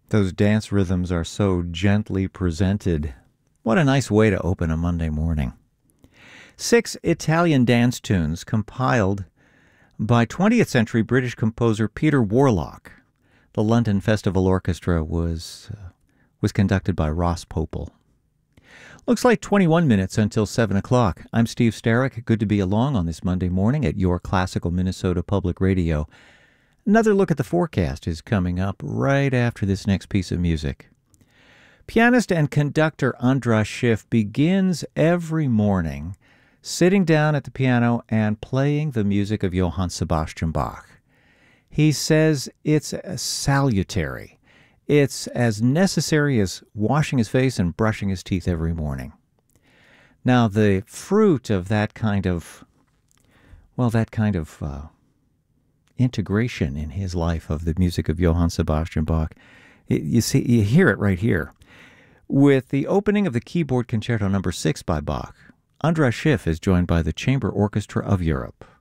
Those dance rhythms are so gently presented. What a nice way to open a Monday morning. 6 Italian dance tunes compiled by 20th century British composer Peter Warlock. The London Festival Orchestra was conducted by Ross Popel. Looks like 21 minutes until 7 o'clock. I'm Steve Starrick. Good to be along on this Monday morning at your Classical Minnesota Public Radio. Another look at the forecast is coming up right after this next piece of music. Pianist and conductor Andras Schiff begins every morning sitting down at the piano and playing the music of Johann Sebastian Bach. He says it's salutary. It's as necessary as washing his face and brushing his teeth every morning. Now, the fruit of that kind of integration in his life of the music of Johann Sebastian Bach, you hear it right here. With the opening of the Keyboard Concerto No. 6 by Bach, Andras Schiff is joined by the Chamber Orchestra of Europe.